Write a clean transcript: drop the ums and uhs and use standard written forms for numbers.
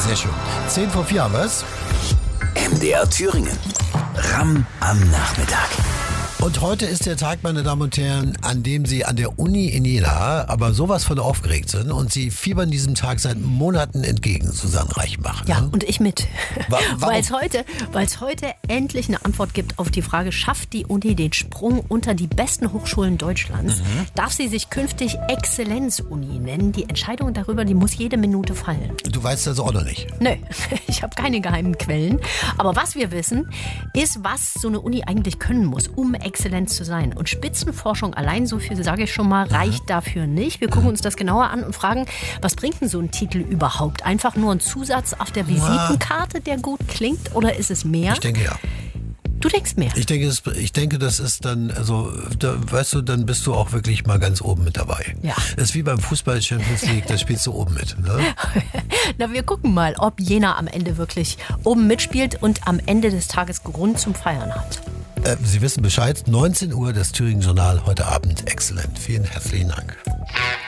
Sehr schön. 3:10 haben wir's. MDR Thüringen. Ramm am Nachmittag. Und heute ist der Tag, meine Damen und Herren, an dem Sie an der Uni in Jena aber sowas von aufgeregt sind und Sie fiebern diesem Tag seit Monaten entgegen, Susanne Reichenbach. Ja, ne? und ich mit. Warum? Weil es heute endlich eine Antwort gibt auf die Frage, schafft die Uni den Sprung unter die besten Hochschulen Deutschlands? Darf sie sich künftig Exzellenz-Uni nennen? Die Entscheidung darüber, die muss jede Minute fallen. Du weißt das auch noch nicht. Nö, ich habe keine geheimen Quellen. Aber was wir wissen, ist, was so eine Uni eigentlich können muss, um exzellent zu sein. Und Spitzenforschung allein, so viel sage ich schon mal, reicht dafür nicht. Wir gucken uns das genauer an und fragen, was bringt denn so ein Titel überhaupt? Einfach nur ein Zusatz auf der Visitenkarte, der gut klingt? Oder ist es mehr? Ich denke ja. Du denkst mehr? Ich denke, das ist dann, also, weißt du, dann bist du auch wirklich mal ganz oben mit dabei. Ja. Das ist wie beim Fußball Champions League, da spielst du oben mit. Ne? Na, wir gucken mal, ob Jena am Ende wirklich oben mitspielt und am Ende des Tages Grund zum Feiern hat. Sie wissen Bescheid, 19 Uhr, das Thüringen Journal heute Abend. Exzellent. Vielen herzlichen Dank.